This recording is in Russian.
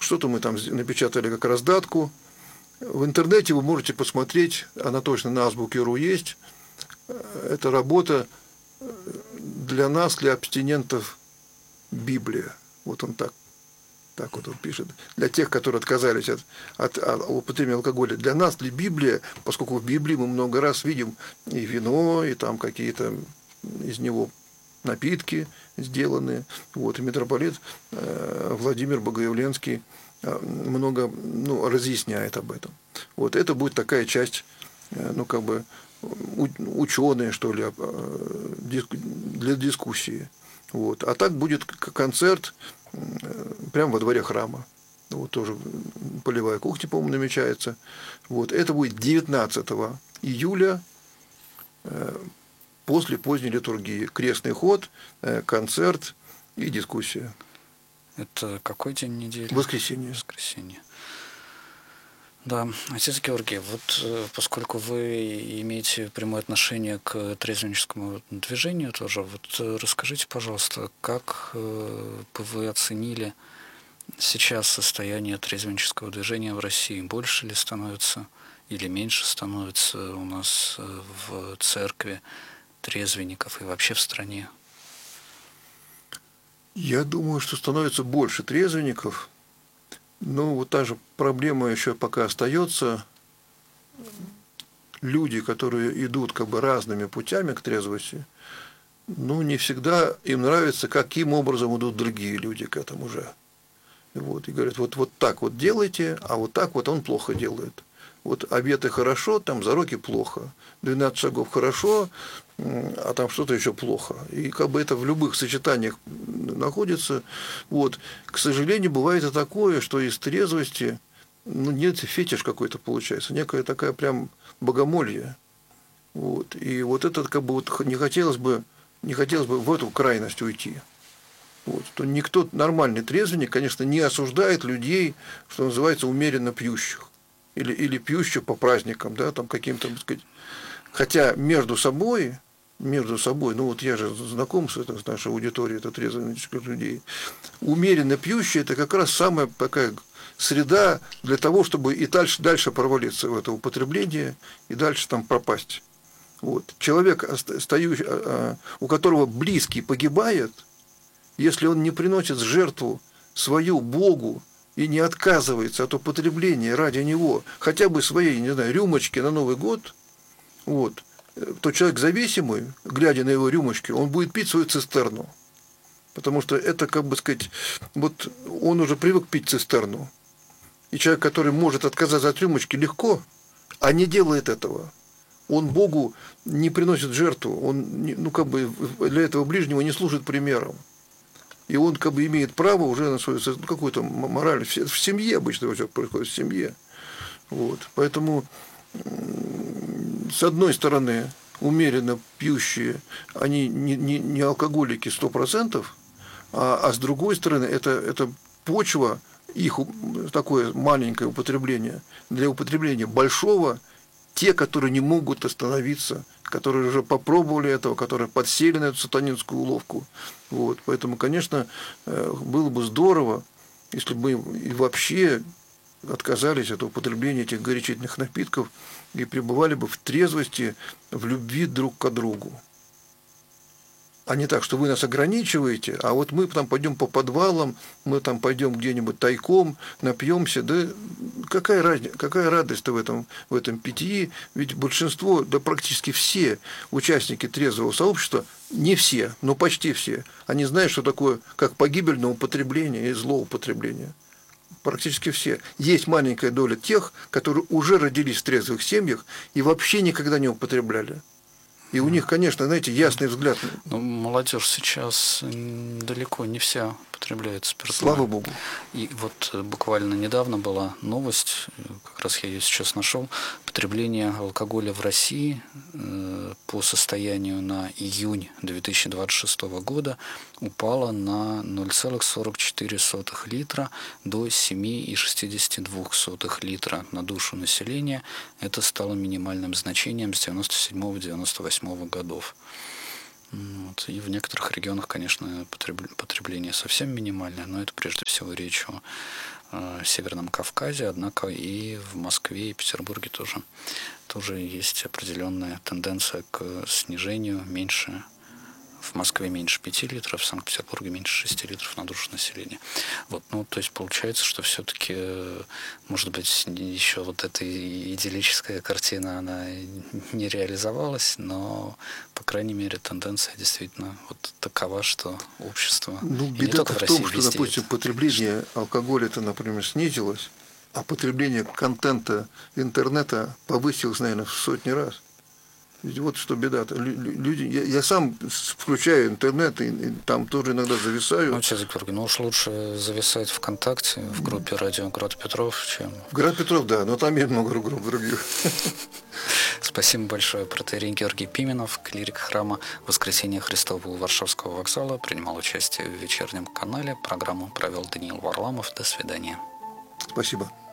что-то мы там напечатали как раздатку. В интернете вы можете посмотреть, она точно на Азбуке.ру есть. Это работа для нас, для абстинентов, Библия. Вот он так вот он пишет. Для тех, которые отказались от употребления алкоголя. Для нас, для Библия, поскольку в Библии мы много раз видим и вино, и там какие-то из него напитки сделаны. Вот, и митрополит Владимир Богоявленский много разъясняет об этом. Вот, это будет такая часть, ученые, что ли, для дискуссии. Вот. А так будет концерт прямо во дворе храма. Вот тоже полевая кухня, по-моему, намечается. Вот. Это будет 19 июля после поздней литургии. Крестный ход, концерт и дискуссия. Это какой день недели? Воскресенье. Воскресенье. Да, отец Георгий, вот поскольку вы имеете прямое отношение к трезвенническому движению тоже, вот расскажите, пожалуйста, как бы вы оценили сейчас состояние трезвеннического движения в России? Больше ли становится или меньше становится у нас в церкви трезвенников и вообще в стране? Я думаю, что становится больше трезвенников. Но вот та же проблема еще пока остается. Люди, которые идут как бы разными путями к трезвости, не всегда им нравится, каким образом идут другие люди к этому же. Вот, и говорят, вот так вот делайте, а вот так вот он плохо делает. Вот обеты хорошо, там зароки плохо. 12 шагов хорошо, а там что-то еще плохо. И как бы это в любых сочетаниях находится. Вот. К сожалению, бывает и такое, что из трезвости нет, фетиш какой-то получается, некая такая прям богомолье. Вот. И вот это как бы вот не хотелось бы в эту крайность уйти. Вот. То никто нормальный трезвенник, конечно, не осуждает людей, что называется, умеренно пьющих. Или пьющих по праздникам, да, там каким-то, так сказать. Хотя между собой, вот я же знаком с нашей аудиторией, это трезвеннических людей, умеренно пьющие – это как раз самая такая среда для того, чтобы и дальше провалиться в это употребление, и дальше там пропасть. Вот. Человек, у которого близкий погибает, если он не приносит жертву свою Богу, и не отказывается от употребления ради него хотя бы своей, не знаю, рюмочки на Новый год, вот, то человек зависимый, глядя на его рюмочки, он будет пить свою цистерну. Потому что это, как бы сказать, вот он уже привык пить цистерну. И человек, который может отказаться от рюмочки легко, а не делает этого, он Богу не приносит жертву, он для этого ближнего не служит примером. И он как бы имеет право уже на свою какую-то мораль. В семье обычно все происходит, в семье. Вот. Поэтому, с одной стороны, умеренно пьющие, они не алкоголики 100%, а с другой стороны, это почва, их такое маленькое употребление, для употребления большого, те, которые не могут остановиться, которые уже попробовали этого, которые подсели на эту сатанинскую уловку. Вот. Поэтому, конечно, было бы здорово, если бы и вообще отказались от употребления этих горячительных напитков и пребывали бы в трезвости, в любви друг к другу. А не так, что вы нас ограничиваете, а вот мы там пойдем по подвалам, мы там пойдем где-нибудь тайком, напьемся. Да какая радость-то в этом питье? Ведь большинство, да практически все участники трезвого сообщества, не все, но почти все, они знают, что такое, как погибельное употребление и злоупотребление. Практически все. Есть маленькая доля тех, которые уже родились в трезвых семьях и вообще никогда не употребляли. И у них, конечно, знаете, ясный взгляд. Но молодежь сейчас далеко не вся употребляет спиртное. Слава Богу. И вот буквально недавно была новость, как раз я ее сейчас нашел, потребление алкоголя в России по состоянию на июнь 2026 года упало на 0,44 литра до 7,62 литра на душу населения. Это стало минимальным значением с 97-98 годов. Вот. И в некоторых регионах, конечно, потребление совсем минимальное, но это прежде всего речь о Северном Кавказе, однако и в Москве и Петербурге тоже есть определенная тенденция к снижению. В Москве меньше 5 литров, в Санкт-Петербурге меньше 6 литров на душу населения. Вот, ну, то есть получается, что все-таки, может быть, еще вот эта идиллическая картина, она не реализовалась, но, по крайней мере, тенденция действительно вот такова, что общество, Ну, и не беда только в в России, том, что, везде допустим, потребление алкоголя-то, например, снизилось, а потребление контента интернета повысилось, наверное, в сотни раз. Ведь вот что беда-то. Люди, я сам включаю интернет, и там тоже иногда зависаю. Ну, отец Георгий, ну уж лучше зависать ВКонтакте в группе «Радио Град Петров», чем... Град Петров, да, но там есть много групп других. Спасибо большое. Протоиерей Георгий Пименов, клирик храма Воскресения Христова у Варшавского вокзала, принимал участие в вечернем канале. Программу провел Даниил Варламов. До свидания. Спасибо.